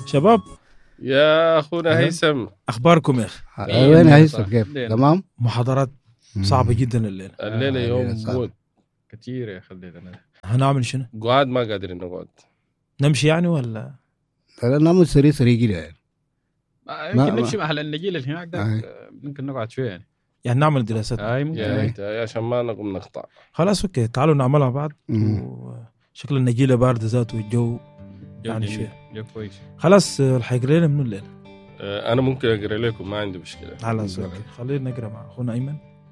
شباب يا أخونا هيثم، أخباركم يا أخي؟ وين هيثم كيف؟ تمام. محاضرات صعبة جدا الليلة يوم موت كتير يا خلينا. هنعمل شنو؟ قعد ما قادرين نقعد. نمشي يعني ولا؟ نعمل سريع كده يعني. يمكن نمشي مع النجيل اللي هناك ده، ممكن نقعد شوية يعني نعمل دراسات. ممكن عشان ما نقوم نقطع. خلاص أوكي، تعالوا نعملها بعض. شكل النجيلة باردة ذاته والجو يعني شوية كويس. خلاص الحيقرأ لنا منه الليلة. أنا ممكن أقرأ لكم، ما عندي مشكلة. خلاص أوكي، خلينا نقرأ مع أخونا أيمن.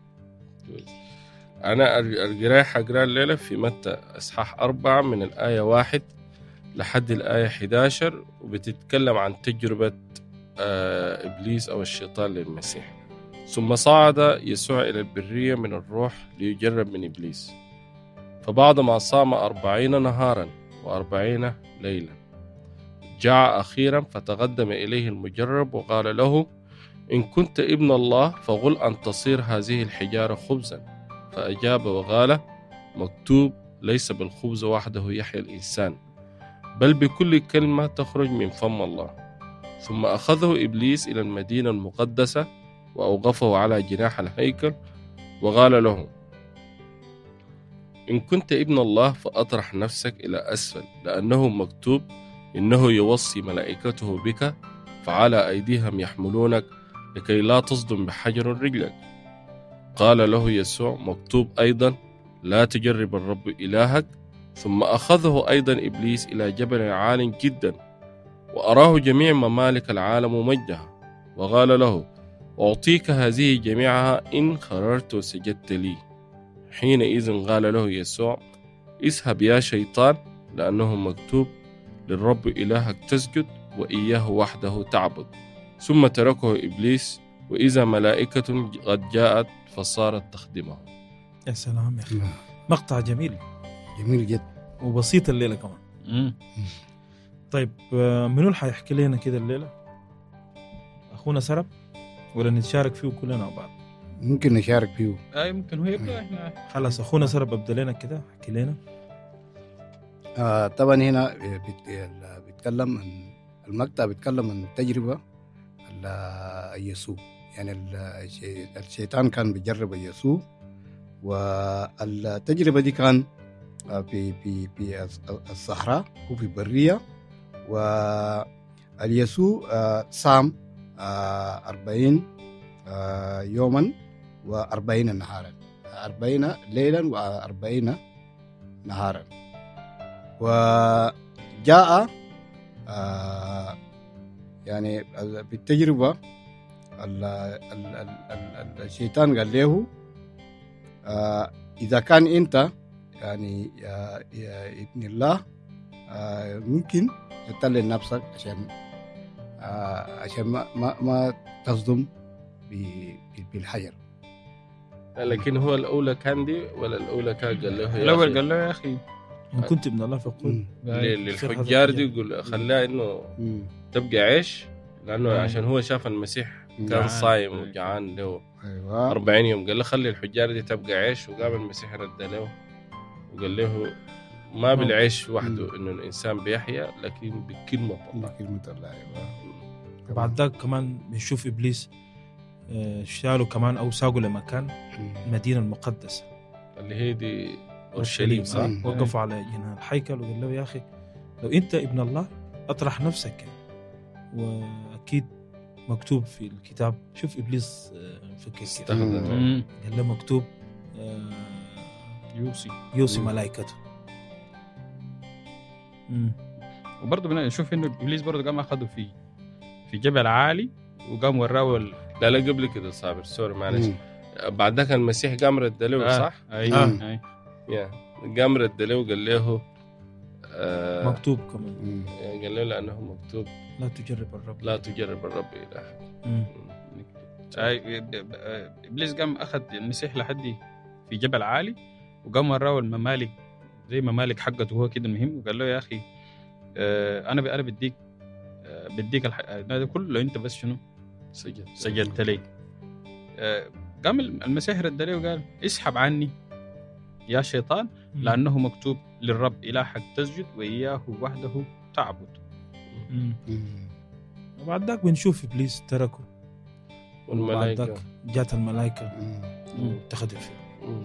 أنا القراءة حقرأ الليلة في متى إصحاح 4 من الآية 1 لحد الآية 11، وبتتكلم عن تجربة إبليس أو الشيطان للمسيح. ثم صعد يسوع إلى البرية من الروح ليجرب من إبليس، فبعدما صام 40 نهارا و40 ليلا جاع أخيرا، فتقدم إليه المجرب وقال له: إن كنت ابن الله فقل أن تصير هذه الحجارة خبزا. فأجاب وقال: مكتوب: ليس بالخبز وحده يحيى الإنسان، بل بكل كلمة تخرج من فم الله. ثم أخذه إبليس إلى المدينة المقدسة وأوقفه على جناح الهيكل وقال له: إن كنت ابن الله فأطرح نفسك إلى أسفل، لأنه مكتوب: إنه يوصي ملائكته بك فعلى أيديهم يحملونك لكي لا تصدم بحجر رجلك. قال له يسوع: مكتوب أيضا: لا تجرب الرب إلهك. ثم أخذه أيضا إبليس إلى جبل عال جدا وأراه جميع ممالك العالم ومجدها، وقال له: أعطيك هذه جميعها إن خررت وسجدت لي. حينئذ قال له يسوع: اذهب يا شيطان، لأنه مكتوب: للرب إلهك تسجد وإياه وحده تعبد. ثم تركه إبليس، وإذا ملائكة قد جاءت فصارت تخدمه. يا سلام يا أخي، مقطع جميل جدا وبسيط الليلة كمان. طيب منو اللي حيحكي لنا كده الليلة؟ أخونا سرب ولا نتشارك فيه كلنا مع بعض؟ ممكن نشارك فيه. ممكن هو يبدأ. إحنا خلاص أخونا سرب أبدأ لنا كده، حكي لنا. طبعا هنا بيتكلم عن المقطع، بيتكلم عن تجربة يسوع. يعني الشيطان كان بيجرب يسوع، والتجربة دي كان في الصحراء وفي برية. واليسوع صام 40 يوما و40 نهارا، 40 ليلا و40 نهارا. وجاء يعني بالتجربة الشيطان قال له: إذا كان أنت يعني يا ابن الله ممكن تطلع نفسك عشان ما تصدم بالحجر. لكن هو الأولى كان دي ولا الأولى كان قال له؟ الأول قال له: يا أخي إن كنت ابن الله فقل. للحجار دي يقول خلاه إنه تبقى عيش، لأنه عشان هو شاف المسيح كان صايم وجعان له 40 يوم. قال له خلي الحجار دي تبقى عيش، وقام المسيح رد له وقال له: ما بالعيش وحده إنه الإنسان بيحيا، لكن بكلمة الله. بعد ذاك كمان بنشوف إبليس شالوا كمان أو ساقوا لمكان المدينة المقدسة اللي هي دي أورشليم، صح؟ وقفوا على جناح الهيكل وقال له: يا أخي لو أنت ابن الله أطرح نفسك. وأكيد مكتوب في الكتاب. شوف إبليس فكر قال له مكتوب يوصي ملائكته. وبرضه بنشوف إنه إبليس برضه قام أخذه في جبل عالي وقام وراه لا قبل كده صابر، سوري معلش. بعد ذاك المسيح قام رد له، صح؟ أيوة. قام رد له وقال له مكتوب كمان، قال له لأنه مكتوب: لا تجرب الرب إلهك. إبليس قام أخذ المسيح لحد في جبل عالي وقام وراه الممالك زي ممالك حقته هو كده المهم، وقال له: يا أخي أنا بديك هذا كله لو أنت بس شنو سجدت لي. قام المسيح رد عليه وقال: اسحب عني يا شيطان، لأنه مكتوب: للرب إلهك تسجد وإياه وحده تعبد. وبعد ذاك بنشوف إبليس تركه، والملائكة جات الملائكة واتخذت فيه.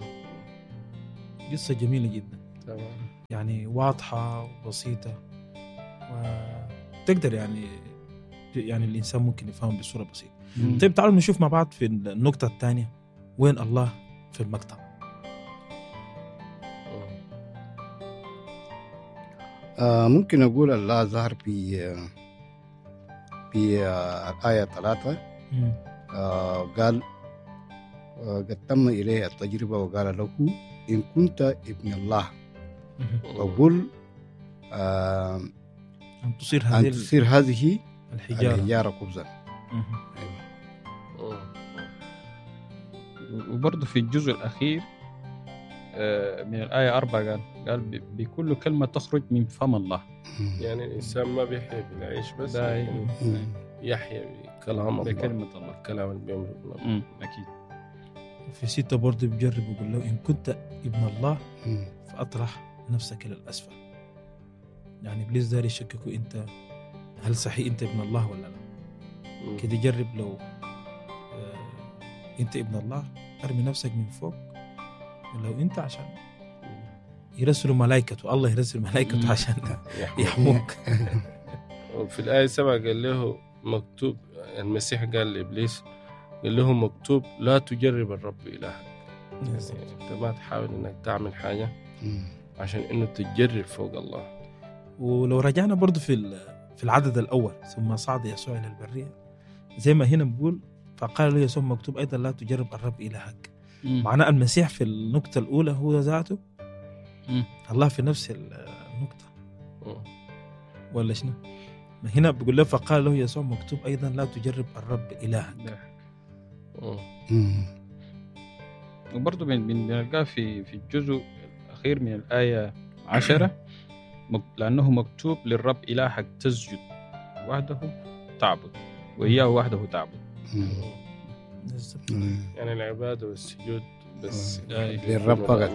قصة جميلة جدا، تمام. يعني واضحة وبسيطة، وتقدر يعني الإنسان ممكن يفهم بصورة بسيطة. طيب تعالوا نشوف مع بعض في النقطة الثانية وين الله في المقطع. ممكن أقول الله ظهر في الآية 3. قال قد تم إليه التجربة وقال له إن كنت ابن الله وقل أن تصير هذه الحجارة خبزا. وبرضه في الجزء الأخير من الآية 4 قال بكل كلمة تخرج من فم الله. يعني الإنسان ما بيحيا بالعيش بس، يحيا بكلام الله، بكلمة الله، الكلام اللي بيمرق. أكيد. في 6 برضه بيجرب ويقول له إن كنت ابن الله فأطرح نفسك إلى الأسفل. يعني إبليس داري يشككوا أنت هل صحيح أنت ابن الله ولا لا. كده جرب لو أنت ابن الله أرمي نفسك من فوق، ولو أنت عشان يرسلوا ملائكته، الله يرسل ملائكته عشان يحموك. وفي الآية 7 قال له مكتوب، المسيح قال لإبليس قال له مكتوب لا تجرب الرب إلهك. يعني أنت ما تحاول أنك تعمل حاجة عشان أنه تجرب فوق الله. ولو رجعنا برضو في العدد الأول ثم صعد يسوع إلى البرية، زي ما هنا بقول فقال له يسوع مكتوب أيضا لا تجرب الرب إلهك. معناه المسيح في النقطة الأولى هو ذاته الله في نفس النقطة ولا شنو؟ ما هنا بيقول له فقال له يسوع مكتوب أيضا لا تجرب الرب إلهك. وبرضه بنلقاه في الجزء الأخير من الآية 10 لأنه مكتوب للرب إلهك تسجد وحده تعبد وإياه وحده تعبد. يعني العبادة والسجود بس للرب فقط.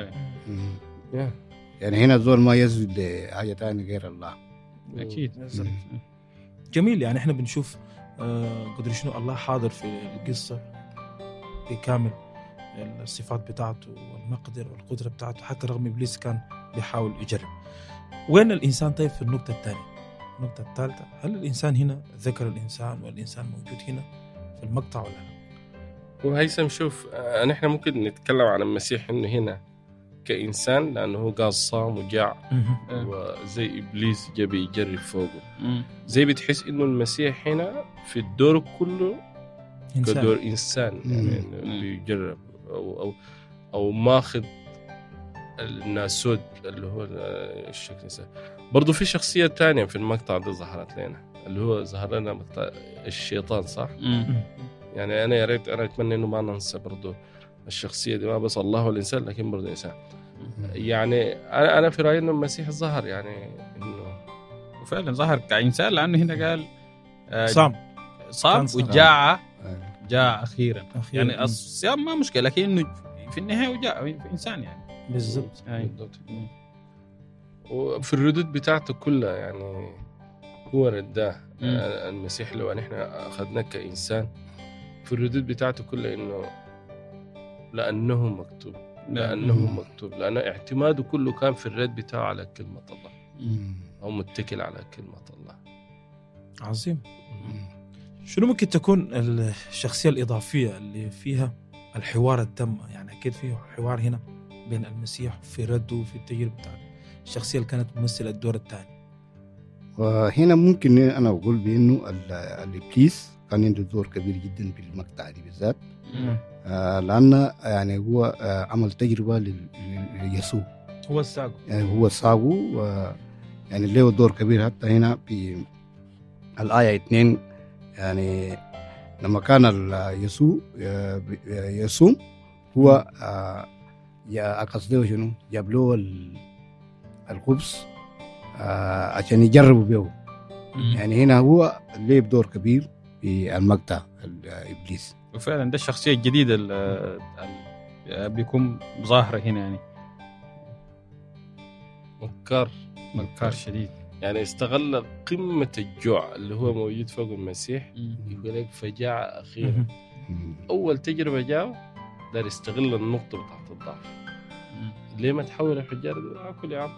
يعني هنا الزول ما يسجد لحاجة تانية غير الله. أكيد. جميل. يعني احنا بنشوف قدر شنو الله حاضر في القصة بكامل الصفات بتاعته والمقدرة والقدرة بتاعته، حتى رغم إبليس كان بيحاول يجرب. وين الإنسان طيب في النقطة الثانية؟ النقطة الثالثة، هل الإنسان هنا ذكر الإنسان والإنسان موجود هنا في المقطع ولا لا؟ وهيثم شوف، نحن ممكن نتكلم عن المسيح إنه هنا كإنسان لأنه هو قال صام وجاع وزي إبليس جاء بيجرب فوقه. زي بتحس إنه المسيح هنا في الدور كله كدور إنسان، يعني بيجرب أو ماخذ الناسود اللي هو الشكل. برضو في شخصية تانية في المقطع ده ظهرت لنا، اللي هو ظهر لنا مقطع الشيطان، صح؟ يعني أنا يا ريت أنا أتمنى إنه ما ننسى برضو الشخصية دي، ما بس الله والإنسان لكن برضو إنسان. يعني أنا في رأيي إنه المسيح ظهر، يعني إنه وفعلا ظهر كإنسان، لأنه هنا قال صام وجاع، جاء أخيرا. يعني الصيام ما مشكلة، لكن إنه في النهاية وجاء في إنسان يعني. بالضبط. وفي الردود بتاعته كلها يعني هو رداه المسيح. لو نحن أخذناه كإنسان في الردود بتاعته كلها إنه لأنه مكتوب، لأنه اعتماده كله كان في الرد بتاعه على كلمة الله، أو متكل على كلمة الله. عظيم. شنو ممكن تكون الشخصية الإضافية اللي فيها الحوار التام؟ يعني أكيد فيه حوار هنا بين المسيح في رده وفي التجربة بتاعته، الشخصية اللي كانت تمثل الدور الثاني. وهنا ممكن أنا أقول بأنه الإبليس كان عنده دور كبير جدا في المقطع دي بالذات، لأن يعني هو عمل تجربة ليسوع، هو الساقو، يعني هو الساقو، يعني له دور كبير. حتى هنا في الآية 2 يعني لما كان يسوع يصوم هو أقصد له شنو، جاب له الخبز عشان يجربوا به. يعني هنا هو له دور كبير في المقطع الإبليس. وفعلا ده الشخصية الجديدة اللي بيكون ظاهرة هنا، يعني مكار شديد. يعني استغل قمة الجوع اللي هو موجود فوق المسيح. مم. يقول لك فجاعة أخيرا. أول تجربة جاء دار يستغل النقطة بتاعت الضعف. مم. ليه ما تحول الحجارة دي؟ أكل يا عم.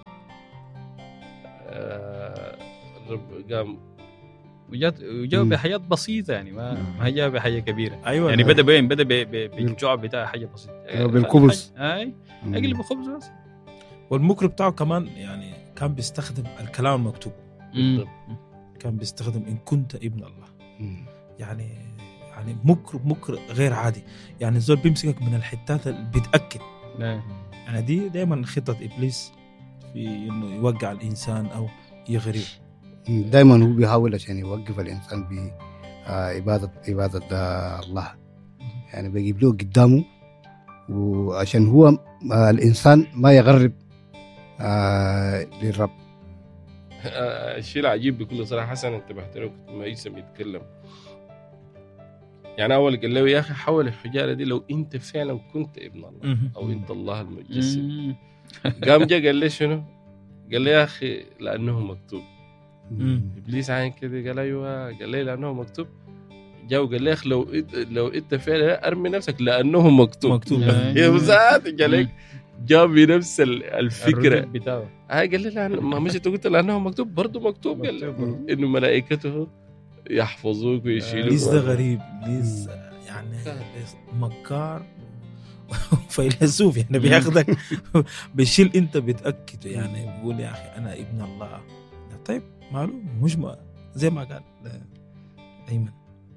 الرب قام وجاء بحياة بسيطة يعني ما جاء بحاجة كبيرة. ايوه يعني بدأ بالجوع بتاع حاجة بسيطة بالخبز. اي اقلب الخبز بس. والمكر بتاعه كمان يعني كان بيستخدم الكلام المكتوب. كان بيستخدم إن كنت ابن الله. يعني مكر غير عادي. يعني الزول بيمسكك من الحتات اللي بتأكد. يعني دي دايما خطة إبليس في إنه يوقع الإنسان أو يغريه. دايما هو بيحاول عشان يوقف الإنسان بعبادة الله. يعني بيجيب له قدامه وعشان هو الإنسان ما يغرب للرب. الشيء العجيب بكل صراحة حسن انت بحترمه ما يسمى يتكلم. يعني أول قال له يا أخي حول الحجارة دي لو أنت فعلا كنت ابن الله أو أنت الله المتجسد. قام جاء قال لي شنو؟ قال لي يا أخي لأنه مكتوب. إبليس عين كده قال أيوة. قال لي لأنه مكتوب. جاء وقال لي يا أخي لو أنت فعلا أرمي نفسك لأنه مكتوب. يا بزات قال لك جاء بنفس الفكرة بتاعه. قال لي لأنه ما مش قلت لأنه مكتوب برضو مكتوب. قال إنه ملائكته يحفظوك ويشيلوك. إبليس ده غريب. إبليس يعني مكار فيلسوف. يعني بياخدك بيشيل أنت بتأكده. يعني بيقول يا أخي أنا ابن الله. طيب معلوم مش زي ما قال أيمن.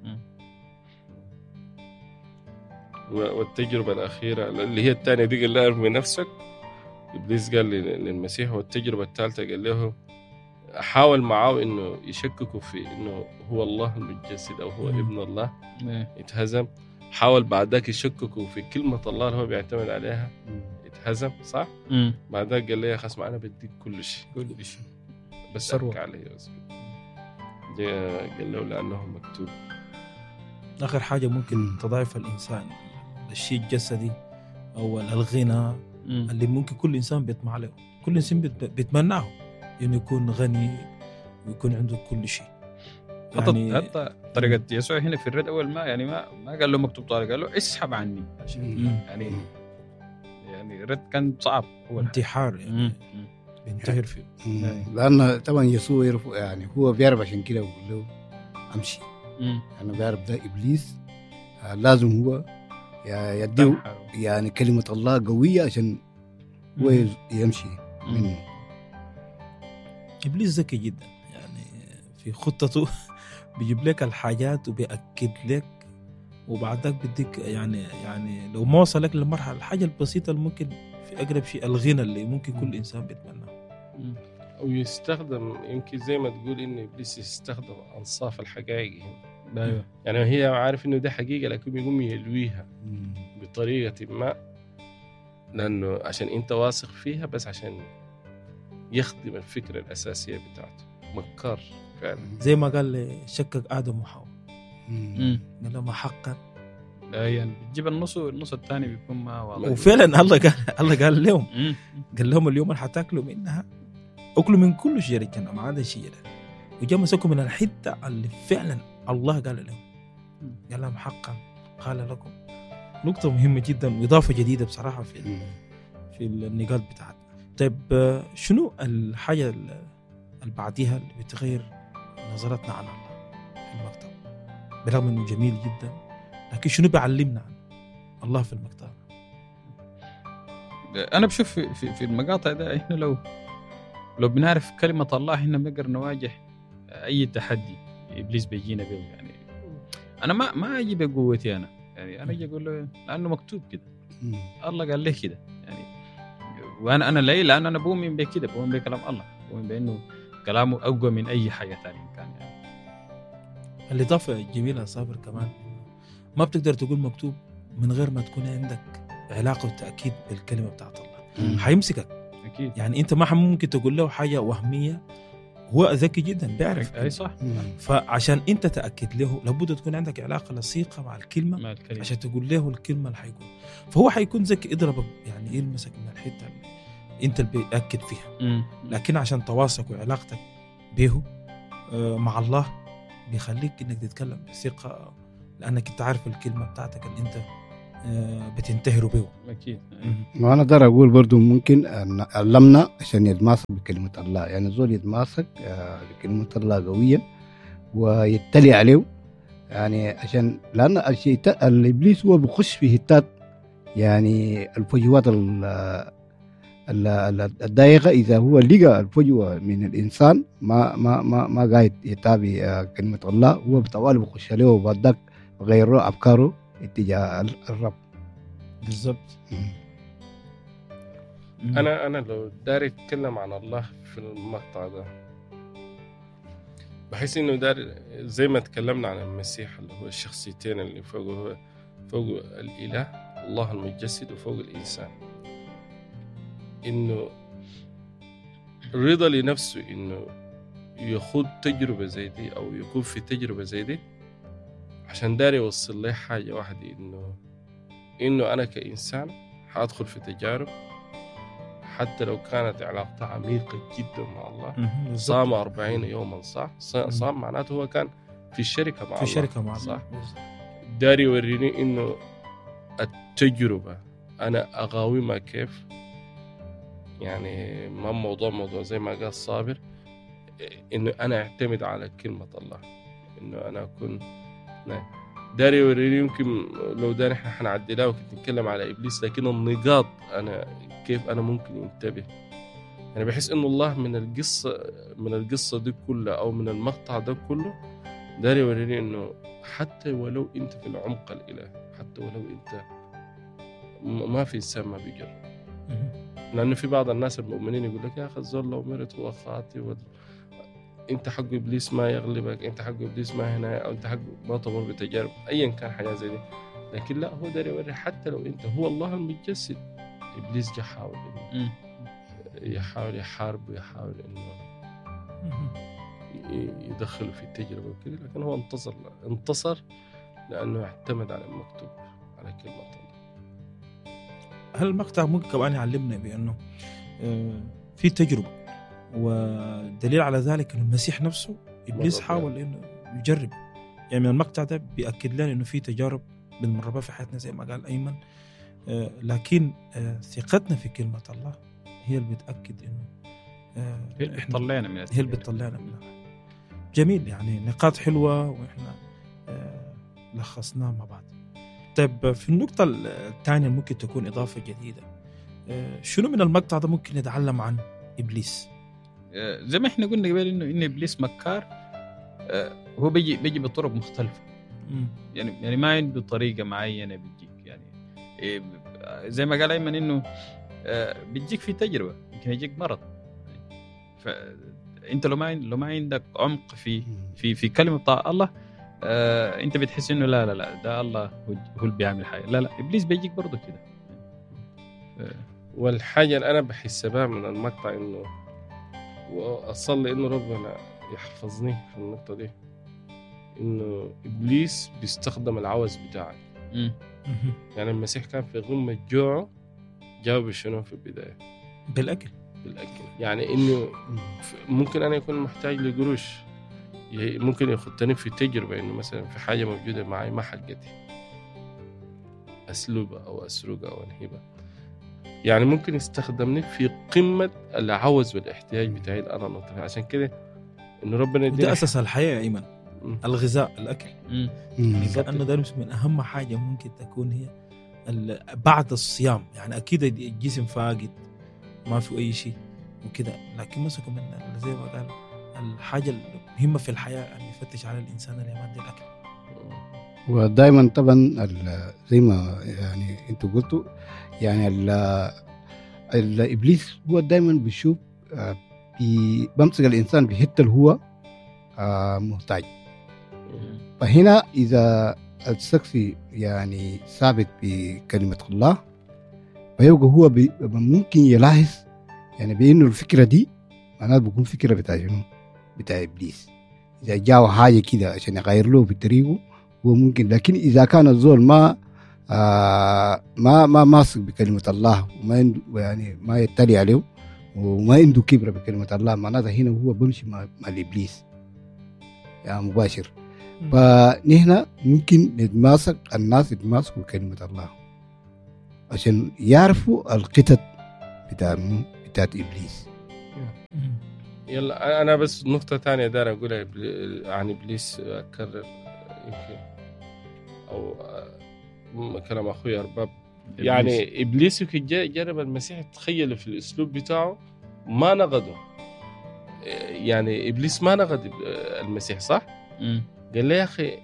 والتجربة الأخيرة اللي هي الثانية دي قال له ارمي نفسك. إبليس قال للمسيح. والتجربة الثالثة قال له حاول معاه إنه يشككوا في إنه هو الله المتجسد أو هو ابن الله. اتهزم. حاول بعد ذاك يشككوا في كلمة الله اللي هو بيعتمد عليها. اتهزم صح. بعد ذاك قال لي يا أخي اسمع أنا بديك كل شيء بس أرك عليه. قال له لأنه مكتوب. آخر حاجة ممكن تضعف الإنسان الشيء الجسدي أو الغنى اللي ممكن كل إنسان بيطمع له. كل إنسان بيتمناه إنه يكون غني ويكون عنده كل شيء. يعني حتى طريقة يسوع هنا في الرد أول ما يعني ما قال له مكتوب طارق. قال له اسحب عني. يعني الرد كان صعب. هو انتحار يعني بينتحر فيه. لأن طبعا يسوع يعرف يعني هو بيعرف عشان كده يقول له أمشي. أنا بعرف ده إبليس لازم هو يديه يعني كلمة الله قوية عشان هو يمشي منه. إبليس ذكي جدا. يعني في خطته بيجيب لك الحاجات وبيأكد لك وبعدك بديك يعني لو ما وصلك للمرحلة الحاجة البسيطة اللي ممكن في أقرب شيء الغنى اللي ممكن كل إنسان بيتمناه. أو يستخدم يمكن زي ما تقول إن إبليس يستخدم أنصاف الحقائق هنا. أيوة. يعني هي عارف إنه ده حقيقة لكن يقوم يلويها بطريقة ما لأنه عشان أنت واثق فيها بس عشان يخدم الفكرة الأساسية بتاعته. مكار فعلا. زي ما قال شكك آدم وحواء. قال لما حقا يعني بتجيب النص الثاني بيكون ما واضح. وفعلا الله قال لهم قال لهم اليوم اللي حتاكلوا منها أكلوا من كل شجرة الجنة ما عدا شجرة. وجاء مسكوا من الحتة اللي فعلا الله قال لهم. قال لهم حقا قال لكم. نقطة مهمة جدا وإضافة جديدة بصراحة في النقاط بتاعتنا. طيب شنو الحاجة اللي بعديها اللي بتغير نظرتنا عن الله في المكتب برغم إنه جميل جدا لكن شنو بيعلمنا عن الله في المكتب؟ أنا بشوف في المقاطع ده إحنا لو بنعرف كلمة الله إحنا بنقدر نواجه أي تحدي إبليس بيجينا به. يعني أنا ما أجي بقوتي أنا يعني أجي أقول له لأنه مكتوب كده. الله قال لي كده يعني. وأنا ليه لأن أنا بؤمن بكده بؤمن بكلام الله بؤمن بأنه كلامه أقوى من أي حاجة تانية كان يعني. الإضافة الجميلة صابر كمان ما بتقدر تقول مكتوب من غير ما تكون عندك علاقة وتأكيد بالكلمة بتاعت الله. حيمسكك أكيد. يعني أنت ما ممكن تقول له حاجة وهمية. هو ذكي جدا بيعرف. أي صح. فعشان أنت تأكد له لابد تكون عندك علاقة لصيقة مع الكلمة عشان تقول له الكلمة اللي حيقول. فهو حيكون ذكي يضربك يعني يلمسك من الحتة اللي أنت اللي بيأكد فيها. لكن عشان تواصلك وعلاقتك به مع الله بيخليك انك تتكلم بثقة، لانك انت عارف الكلمة بتاعتك اللي انت بتنتهر به. اكيد. وانا اقدر اقول برضو ممكن ان علمنا عشان يتماسك بكلمة الله، يعني زول يتماسك بكلمة الله قوية ويتلي عليه، يعني عشان لان الشيطان الابليس هو بيخش في هتات، يعني الفجوات الضيقة. إذا هو لقى الفجوة من الإنسان ما قاعد يتابع كلمة الله، هو بطوال بخش عليه وبعدك غيره أفكاره اتجاه الرب. بالضبط. أنا لو داري أتكلم عن الله في المقطع ده، بحس إنه داري زي ما تكلمنا عن المسيح اللي هو الشخصيتين اللي فوق الإله الله المتجسد وفوق الإنسان، إنه رضا لنفسه إنه يخوض تجربة زي دي أو يكون في تجربة زي دي عشان داري يوصل لي حاجة واحدة، إنه أنا كإنسان حأدخل في تجارب حتى لو كانت علاقتها عميقة جدا مع الله. صام 40 يوما صح؟ صام معناته هو كان في الشركة مع الله صح؟ داري يوريني إنه التجربة أنا أقاومها كيف، يعني ما موضوع زي ما قال صابر، إنه أنا أعتمد على كلمة الله، إنه أنا أكون داري يوريني. يمكن لو داري إحنا حنعدلها وكنت نتكلم على إبليس، لكن النقاط أنا كيف أنا ممكن ينتبه. يعني بحس إنه الله من القصة دي كلها أو من المقطع ده كله داري يوريني إنه حتى ولو أنت في العمق الإله، حتى ولو أنت ما في إنسان ما بيجرب، لأنه في بعض الناس المؤمنين يقول لك يا أخي الزول لو مرت هو خاطئ أنت حق إبليس ما يغلبك، أنت حق إبليس ما هنا، أو أنت حق ما تمر بتجارب أيا كان حاجة زي دي. لكن لا، هو داري يوري حتى لو أنت هو الله المتجسد، إبليس جا حاول إنه يحاول يحارب ويحاول إنه يدخله في التجربة وكذا، لكن هو انتصر لأنه اعتمد على المكتوب على كلمة الله. هل المقطع ممكن كمان يعلمنا بأنه في تجربة، ودليل على ذلك أن المسيح نفسه إبليس حاول إنه يجرب. يعني من المقطع ده بيأكد لنا إنه في تجارب بنمر بها في حياتنا زي ما قال أيمن، لكن ثقتنا في كلمة الله هي اللي بتأكد إنه هي اللي بتطلعنا منها. جميل، يعني نقاط حلوة وإحنا لخصناها مع بعض. طيب في النقطة الثانية ممكن تكون إضافة جديدة، شنو من المقطع ده ممكن نتعلم عن إبليس؟ زي ما إحنا قلنا قبل إنه إبليس مكار، هو بيجي بطرق مختلفة. يعني ما عنده طريقة معينة بيجيك، يعني زي ما قال أيمن إنه بيجيك في تجربة، يمكن يجيك مرض. فأنت لو ما عندك عمق في كلمة بتاع الله، انت بتحس انه لا ده الله هو اللي بيعمل حاجه. لا ابليس بيجيك برضه كده. والحاجه اللي انا بحس بها من المقطع انه واصلي انه ربنا يحفظني في النقطه دي، انه ابليس بيستخدم العوز بتاعك. يعني المسيح كان في غمه جوعه، جاوب شنو في البدايه؟ بالاكل. يعني انه ممكن انا يكون محتاج لقروش، ممكن يخطني في تجربة إنه مثلا في حاجة موجودة معي ما حقتي، أسلوبها أو أسرقها أو أنهبها. يعني ممكن يستخدمني في قمة العوز والاحتياج بتاعي أنا نطفي. عشان كده إنه ربنا ده أساس الحياة أيمن، الغذاء، الأكل. لأنه ده من أهم حاجة ممكن تكون هي بعد الصيام. يعني أكيد الجسم فاقد ما في أي شيء وكده، لكن مسكوا من زي ما قال الحاجة المهمة في الحياة أن يفتش على الإنسان اللي يمد الأكل. ودائما طبعا زي ما يعني أنتوا قلتوا، يعني الإبليس هو دائما بيشوف بمسك الإنسان بحتة اللي هو محتاج. فهنا إذا الشخص يعني ثابت بكلمة الله، فيبقى هو ممكن يلاحظ يعني بأنه الفكرة دي معناته بيكون فكرة بتاع إبليس. إذا جاء حاجة كده عشان يغير له بطريقه هو ممكن، لكن إذا كان الزول ما ماسك بكلمة الله وما يعني ما يتلي عليه وما عنده كبرة بكلمة الله، معناتها هنا هو بمشي مع الإبليس يعني مباشر. فنحن ممكن نتماسك، الناس يتماسكوا كلمة الله عشان يعرفوا القتل بتاعت إبليس. يلا أنا بس نقطة تانية دار أقولها عن إبليس، أكرر يمكن أو كلام أخوي أرباب. يعني إبليس جرب المسيح تخيله في الأسلوب بتاعه ما نقده. يعني إبليس ما نقد المسيح صح؟ قال له يا أخي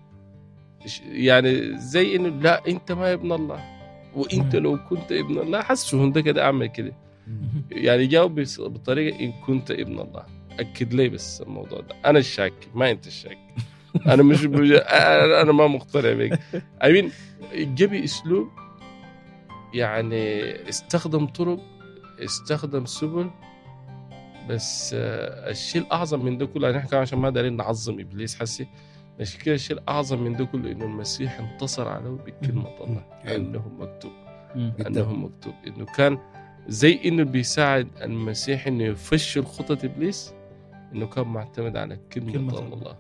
يعني زي إنه لا أنت ما ابن الله، وأنت لو كنت ابن الله حسوا هنده كده أعمل كده. يعني جاوب بطريقة إن كنت ابن الله. أكد لي بس الموضوع ده، أنا الشاك ما أنت الشاك. أنا مش أنا ما مقتنع بك. أمين جبي أسلوب يعني استخدم طرق، استخدم سبل، بس الشيء الأعظم من ده كله نحكي عشان ما دارين نعظم إبليس حسي، مش كده الشيء الأعظم من ده كله إنه المسيح انتصر عليه بكلمة الله. أنه مكتوب أنه مكتوب إنه كان زي إنه بيساعد المسيح إنه يفشل خطة إبليس، إنه كان معتمد على كلمة الله.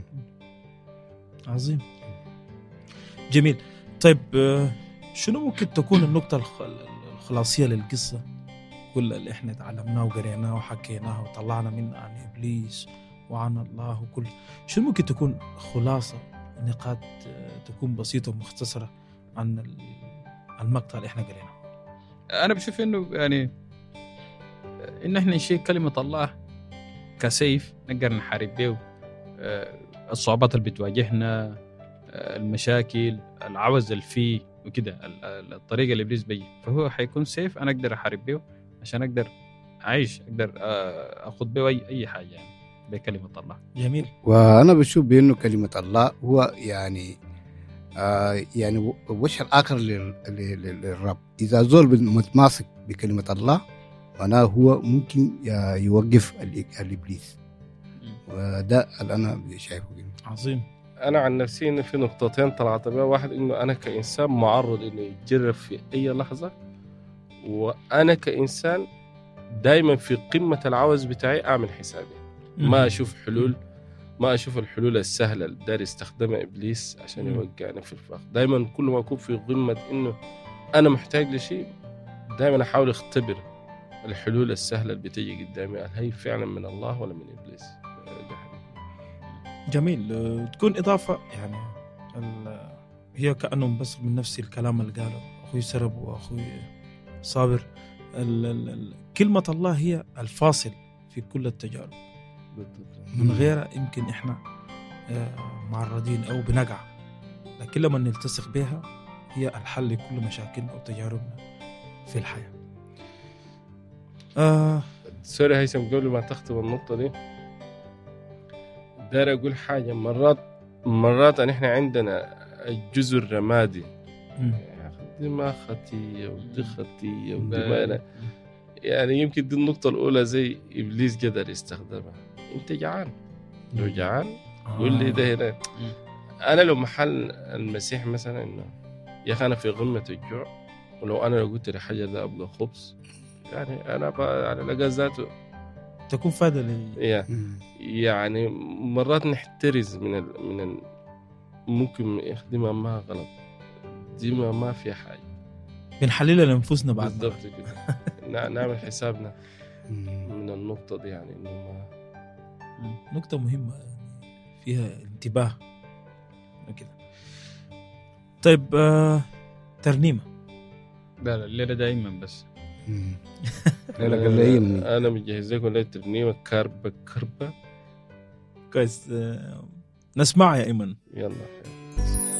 عظيم جميل. طيب شنو ممكن تكون النقطة الخلاصية للقصة كل اللي احنا تعلمناه وقريناه وحكيناه وطلعنا منه عن إبليس وعن الله وكل شنو ممكن تكون خلاصة نقاط تكون بسيطة ومختصرة عن المقطع اللي احنا قريناه؟ أنا بشوف إنه يعني إن احنا نشيل كلمة الله كسيف نقدر نحارب به الصعوبات اللي بتواجهنا، المشاكل، العوز اللي فيه وكده، الطريقة اللي إبليس بيه، فهو حيكون سيف أنا أقدر أحارب به عشان أقدر أعيش، أقدر أخذ به أي حاجة يعني بكلمة الله. جميل. وأنا بشوف بأنه كلمة الله هو يعني يعني وجه الآخر للرب. إذا زول متماسك بكلمة الله معناه هو ممكن يوقف الإبليس، وده اللي أنا شايفه. عظيم. أنا عن نفسي إنه في نقطتين طلعت بها. واحد إنه أنا كإنسان معرض إنه يتجرب في أي لحظة، وأنا كإنسان دايما في قمة العوز بتاعي أعمل حسابي، ما أشوف حلول، ما أشوف الحلول السهلة اللي داري استخدمها إبليس عشان يوقعني في الفخ. دايما كل ما أكون في قمة إنه أنا محتاج لشيء، دايما أحاول أختبر الحلول السهلة اللي بتيجي قدامي، هل هي فعلا من الله ولا من إبليس. جميل. تكون إضافة يعني هي كأنه بس من نفس الكلام اللي قاله أخوي سرب وأخوي صابر. كلمة الله هي الفاصل في كل التجارب، من غيرها يمكن إحنا معرضين أو بنقع، لكن لما نلتصق بها هي الحل لكل مشاكلنا أو تجاربنا في الحياة. سوري هيثم، قبل ما تختم النقطة دي داير أقول حاجة. مرات إحنا عندنا الجزء الرمادي، دي ما خطية ودي خطية ودي ما، يعني يمكن دي النقطة الأولى زي إبليس قدر يستخدمها. أنت جعان، لو جعان قول لي ده هنا. أنا لو محل المسيح مثلا إنه يا أخي أنا في غمة الجوع، ولو أنا لو قلت لحاجة ده أبغى خبز، يعني أنا على لقى ذاته تكون فائدة لي. يعني مرات نحترز من ممكن يخدمها ما غلط، دي ما في حاجة، بنحللها لأنفسنا بعد بالضبط كده. نعمل حسابنا من النقطة دي، يعني إنه ما نقطة مهمة فيها انتباه كده. طيب ترنيمة. لا الليلة دائما بس أنا مجهز لكم ليلة ترنيمة كربة كويس. نسمع يا إيمن. يلا.